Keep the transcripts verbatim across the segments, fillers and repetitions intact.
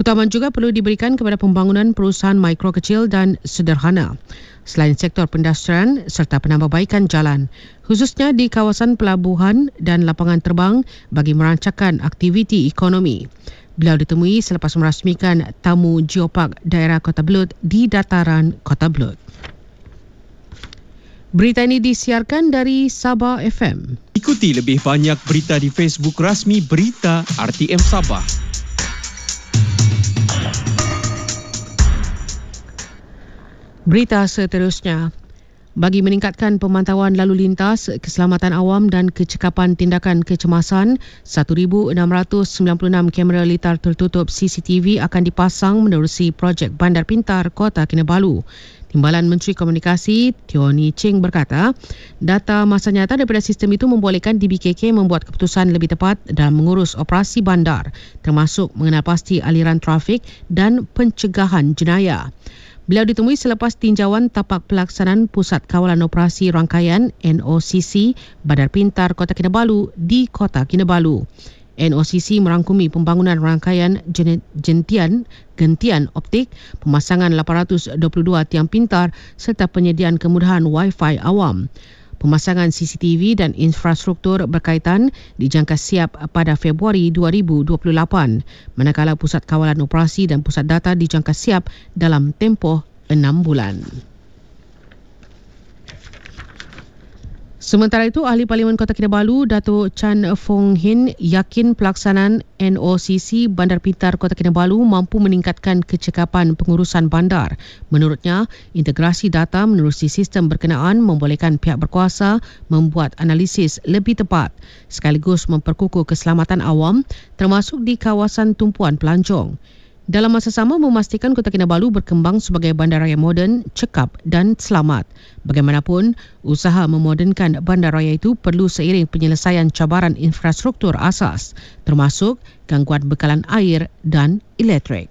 Keutamaan juga perlu diberikan kepada pembangunan perusahaan mikro kecil dan sederhana selain sektor perindustrian serta penambahbaikan jalan, khususnya di kawasan pelabuhan dan lapangan terbang bagi merancangkan aktiviti ekonomi. Beliau ditemui selepas merasmikan tamu Geopark daerah Kota Belud di dataran Kota Belud. Berita ini disiarkan dari Sabah F M. Ikuti lebih banyak berita di Facebook rasmi Berita R T M Sabah. Berita seterusnya. Bagi meningkatkan pemantauan lalu lintas, keselamatan awam dan kecekapan tindakan kecemasan, seribu enam ratus sembilan puluh enam kamera litar tertutup C C T V akan dipasang menerusi projek Bandar Pintar Kota Kinabalu. Timbalan Menteri Komunikasi Teo Ni Ching berkata, data masa nyata daripada sistem itu membolehkan D B K K membuat keputusan lebih tepat dalam mengurus operasi bandar, termasuk mengenal pasti aliran trafik dan pencegahan jenayah. Beliau ditemui selepas tinjauan tapak pelaksanaan Pusat Kawalan Operasi Rangkaian N O C C Bandar Pintar Kota Kinabalu di Kota Kinabalu. N O C C merangkumi pembangunan rangkaian gentian, gentian optik, pemasangan lapan ratus dua puluh dua tiang pintar serta penyediaan kemudahan Wi-Fi awam. Pemasangan C C T V dan infrastruktur berkaitan dijangka siap pada Februari dua ribu dua puluh lapan, manakala Pusat Kawalan Operasi dan Pusat Data dijangka siap dalam tempoh enam bulan. Sementara itu, Ahli Parlimen Kota Kinabalu, Dato' Chan Fong Hin, yakin pelaksanaan N O C C Bandar Pintar Kota Kinabalu mampu meningkatkan kecekapan pengurusan bandar. Menurutnya, integrasi data menerusi sistem berkenaan membolehkan pihak berkuasa membuat analisis lebih tepat sekaligus memperkukuh keselamatan awam termasuk di kawasan tumpuan pelancong. Dalam masa sama memastikan Kota Kinabalu berkembang sebagai bandaraya moden, cekap dan selamat. Bagaimanapun, usaha memodernkan bandaraya itu perlu seiring penyelesaian cabaran infrastruktur asas, termasuk gangguan bekalan air dan elektrik.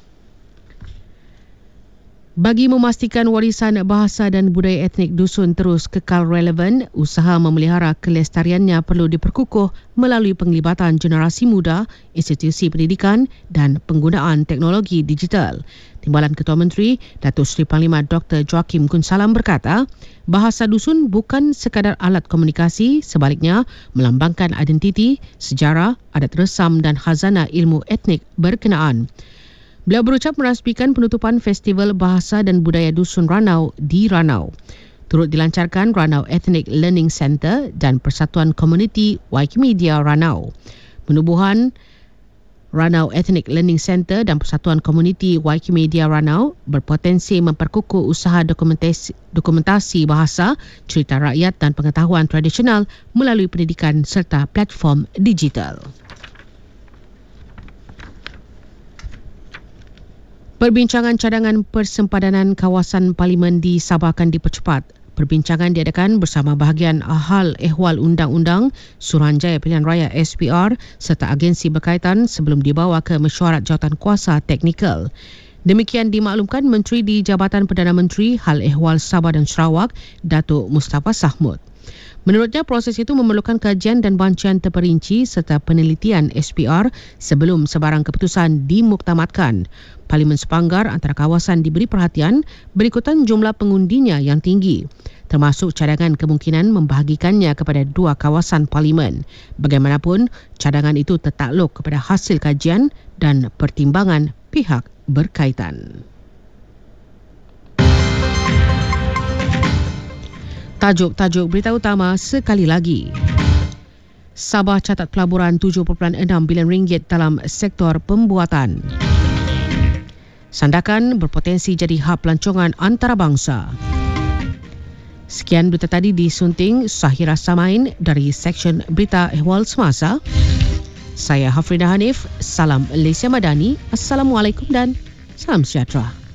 Bagi memastikan warisan bahasa dan budaya etnik dusun terus kekal relevan, usaha memelihara kelestariannya perlu diperkukuh melalui penglibatan generasi muda, institusi pendidikan dan penggunaan teknologi digital. Timbalan Ketua Menteri, Datuk Seri Panglima Doktor Joakim Gunsalam berkata, bahasa dusun bukan sekadar alat komunikasi, sebaliknya melambangkan identiti, sejarah, adat resam dan khazanah ilmu etnik berkenaan. Beliau berucap merasmikan penutupan Festival Bahasa dan Budaya Dusun Ranau di Ranau. Turut dilancarkan Ranau Ethnic Learning Centre dan Persatuan Komuniti Wikimedia Ranau. Penubuhan Ranau Ethnic Learning Centre dan Persatuan Komuniti Wikimedia Ranau berpotensi memperkukuh usaha dokumentasi, dokumentasi bahasa, cerita rakyat dan pengetahuan tradisional melalui pendidikan serta platform digital. Perbincangan cadangan persempadanan kawasan Parlimen di Sabah akan dipercepat. Perbincangan diadakan bersama bahagian hal ehwal undang-undang, Suruhanjaya Pilihan Raya S P R serta agensi berkaitan sebelum dibawa ke mesyuarat jawatankuasa teknikal. Demikian dimaklumkan Menteri di Jabatan Perdana Menteri Hal Ehwal Sabah dan Sarawak, Datuk Mustafa Sahmud. Menurutnya, proses itu memerlukan kajian dan bancian terperinci serta penelitian S P R sebelum sebarang keputusan dimuktamadkan. Parlimen sepanggar antara kawasan diberi perhatian berikutan jumlah pengundinya yang tinggi, termasuk cadangan kemungkinan membahagikannya kepada dua kawasan Parlimen. Bagaimanapun, cadangan itu tertakluk kepada hasil kajian dan pertimbangan pihak berkaitan. Tajuk-tajuk berita utama sekali lagi. Sabah catat pelaburan tujuh perpuluhan enam bilion ringgit dalam sektor pembuatan. Sandakan berpotensi jadi hub pelancongan antarabangsa. Sekian berita tadi disunting Sahira Samain dari Seksyen Berita Ehwal Semasa. Saya Hafridah Hanif, salam Malaysia Madani, Assalamualaikum dan salam sejahtera.